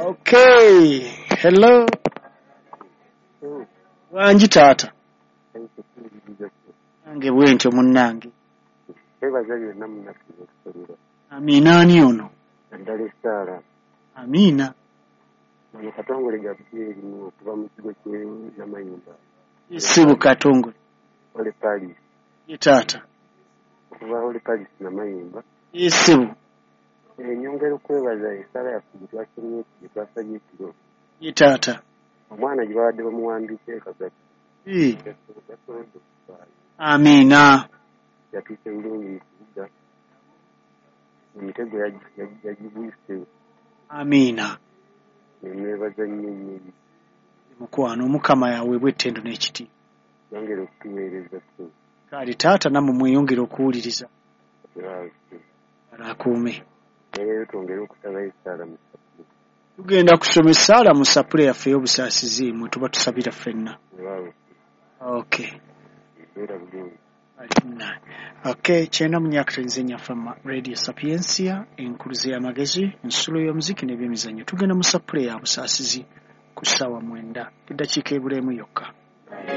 Okay. Hello. Wanji tata. Nange bwentyo munnange. Amina ani ono? Amina. Katongole Gabriel okuva mu kigo ky'Namayimba. Sibu Katongole. Ole Paris. Ye tata. Okuva Ole Paris Namayimba. Sibu. Nyongera okwebaza esala yaffe twasomye twasabye ekiro. Ye tata. Omwana gye babadde bamuwandiika ekagati. Amina. Yatuuse bulungi mu kibuga. Emitego yagibwise. Amina. Nebaza nnyo. Mukwano Mukama yaweebwa ettendo n'ekiti. Yongera okutuweereza so. Kale taata namwe mweyongera okuwuliriza. Alakuume. Leero twongera okusaba essaala mu sapule. Tugenda kusoma essaala mu sapule yaffe y'obusaasizi mwe tuba tusabira ffenna. Okay. Okay, kyenda mu myaka nzenya from Radio Sapiencia enkuluze y'amagezi ensulo y'omuziki n'ebyemizannyo tugenda mu sapule ya busaasizi ku ssaawa 9 eddakiika ebulemu yokka.